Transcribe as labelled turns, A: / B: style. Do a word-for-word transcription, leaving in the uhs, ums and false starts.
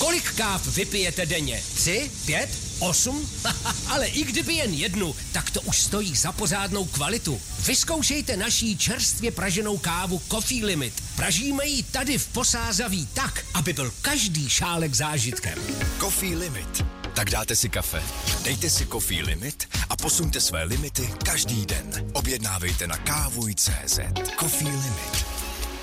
A: Kolik káv vypijete denně? Tři? Pět? Osm? Ale i kdyby jen jednu, tak to už stojí za pořádnou kvalitu. Vyzkoušejte naší čerstvě praženou kávu Coffee Limit. Pražíme ji tady v Posázaví tak, aby byl každý šálek zážitkem.
B: Coffee Limit. Tak dáte si kafe, dejte si Coffee Limit a posuňte své limity každý den. Objednávejte na kávuj tečka cé zet. Coffee Limit.